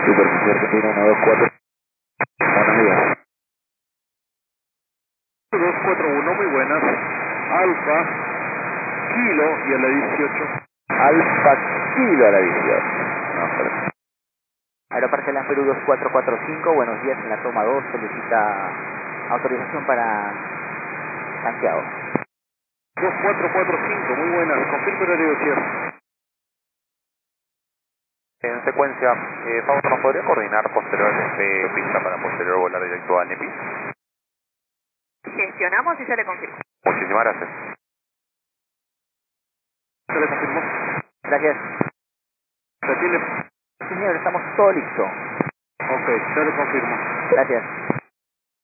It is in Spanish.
Superficie Argentina 124. Buenos días. 241, muy buenas. Alfa, Kilo y a la 18. Alfa Kilo a la 18. No, pero... Aeroparque Lan Perú 2445, buenos días, en la toma 2 solicita autorización para Santiago. 2445, muy buenas. Confirme horario de cierre. En secuencia, Fausto, ¿nos podría coordinar posteriormente pista para posterior volar directo a Nepis? Gestionamos y se le confirma. Muchísimas gracias. Se le confirmó. Gracias. ¿Se tiene? Señor, estamos todo listo. Ok, se le confirmo. Gracias.